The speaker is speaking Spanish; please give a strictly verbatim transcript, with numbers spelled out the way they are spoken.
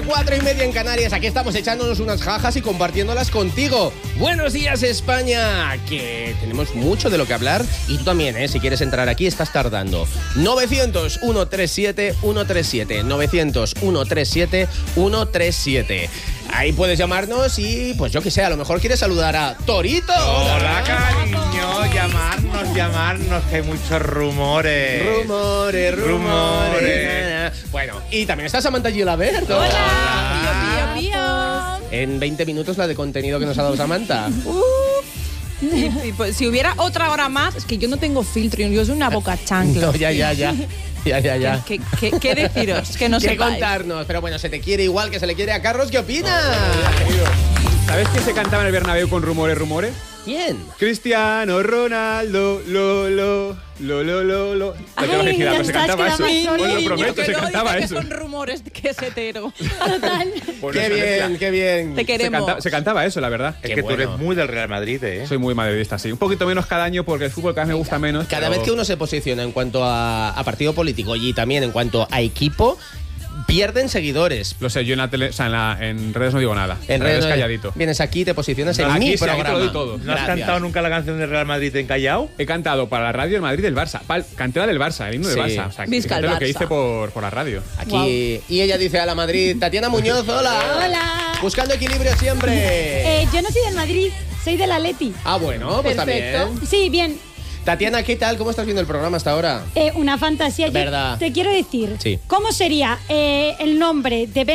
cuatro y media en Canarias. Aquí estamos echándonos unas jajas y compartiéndolas contigo. Buenos días, España, que tenemos mucho de lo que hablar. Y tú también, ¿eh? Si quieres entrar aquí, estás tardando. novecientos, ciento treinta y siete, ciento treinta y siete. novecientos, ciento treinta y siete, ciento treinta y siete. Ahí puedes llamarnos y, pues yo que sé, a lo mejor quieres saludar a Torito. Hola, cariño. Llamarnos, llamarnos, que hay muchos rumores. Rumores, rumores. Rumores. Bueno, y también está Samantha Gilabert. Hola, Hola. pío, pío, pío. En veinte minutos la de contenido que nos ha dado Samantha. Uh, y, y, pues, si hubiera otra hora más, es que yo no tengo filtro, yo soy una boca chancla. No, ya, ya, ya. Ya, ya, ya. ¿Qué, qué, qué deciros? Que no ¿Qué sepáis. contarnos? Pero bueno, se te quiere igual que se le quiere a Carlos. ¿Qué opinas? ¿Sabes quién se cantaba en el Bernabéu con rumores, rumores? ¿Quién? Cristiano Ronaldo, lo, lo, lo, lo, lo, lo. Ay, Te quedo rigida, pero se estás cantaba eso. quedando Os lo solo. prometo, Que se luego cantaba dice eso. que son rumores, que es hetero. Total. Por Qué esa mezcla. bien, qué bien. Te Se, queremos. canta- se cantaba eso, la verdad. Es Qué que bueno. tú eres muy del Real Madrid, ¿eh? Soy muy madridista, sí. Un poquito menos cada año porque el fútbol cada vez me gusta menos. Cada pero- vez que uno se posiciona en cuanto a, a partido político y también en cuanto a equipo, pierden seguidores. Lo sé, yo en la tele, o sea, en, la- en redes no digo nada. En redes calladito. Vienes aquí, te posicionas en Aquí mi sí, aquí te lo programa. doy todo. ¿No has Gracias. cantado nunca la canción del Real Madrid en Callao? He cantado para la radio el Madrid del Barça. Pal, canté la del Barça, el himno Sí. del Barça. O sea, que Visca fíjate el lo que Barça. hice por, por la radio. Aquí. Guau. Y ella dice a la Madrid, Tatiana Muñoz, hola. Hola. Buscando equilibrio siempre. Eh, yo no soy del Madrid, soy del Atleti. Ah, bueno, pues Perfecto. también. Sí, bien. Tatiana, ¿qué tal? ¿Cómo estás viendo el programa hasta ahora? Eh, una fantasía. Yo Verdad. te quiero decir, Sí. ¿cómo sería eh, el nombre de